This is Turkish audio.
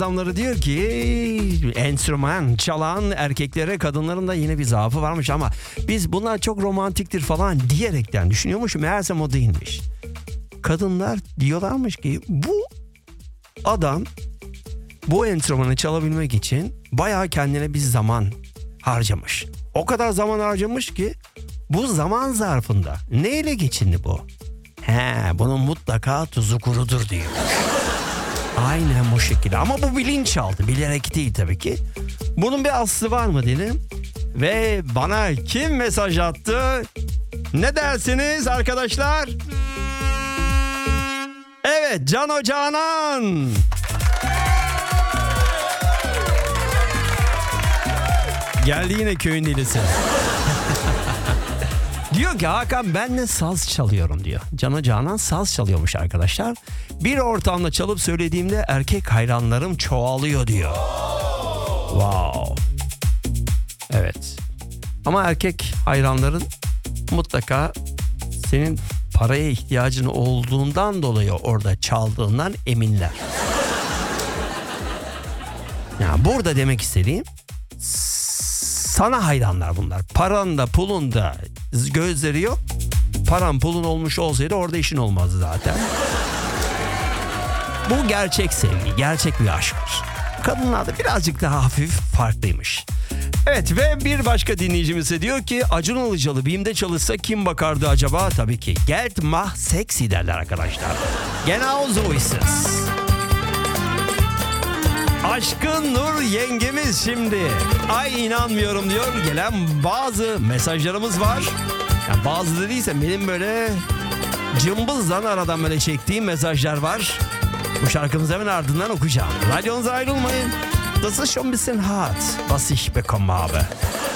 adamları diyor ki enstrüman çalan erkeklere kadınların da yine bir zaafı varmış ama biz bunlar çok romantiktir falan diyerekten düşünüyormuşum. Meğersem o değilmiş. Kadınlar diyorlarmış ki bu adam bu enstrümanı çalabilmek için bayağı kendine bir zaman harcamış. O kadar zaman harcamış ki bu zaman zarfında neyle geçindi bu? Bunun mutlaka tuzu kurudur diyor. Aynen bu şekilde ama bu bilinçaltı, bilerek değil tabii ki. Bunun bir aslı var mı dedim. Ve bana kim mesaj attı? Ne dersiniz arkadaşlar? Evet, Cano Canan. Geldi yine köyün delisi. Diyor ki Hakan ben de saz çalıyorum diyor. Cano Canan saz çalıyormuş arkadaşlar. Bir ortamda çalıp söylediğimde erkek hayranlarım çoğalıyor diyor. Wow. Evet. Ama erkek hayranların mutlaka senin paraya ihtiyacın olduğundan dolayı orada çaldığından eminler. Yani burada demek istediğim sana hayranlar bunlar. Paran da pulun da gözleri yok. Paran pulun olmuş olsaydı orada işin olmazdı zaten. Bu gerçek sevgi, gerçek bir aşktır. Kadınlarda birazcık daha hafif farklıymış. Evet ve bir başka dinleyicimiz de diyor ki Acun Ilıcalı BİM'de çalışsa kim bakardı acaba? Tabii ki Geld mach sexy derler arkadaşlar. Genau so ist es. Aşkın Nur yengemiz şimdi. Ay inanmıyorum diyor. Gelen bazı mesajlarımız var. Yani bazı dediysem benim böyle cımbızdan aradan böyle çektiğim mesajlar var. Bu şarkımızı hemen ardından okuyacağım. Radyonuza ayrılmayın. Das ist schon ein bisschen hart, was ich bekommen habe.